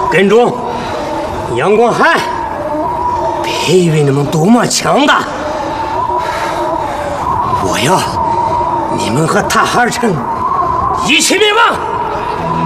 跟住杨光汉，别以为你们多么强大，我要你们和他哈尔城一起灭亡。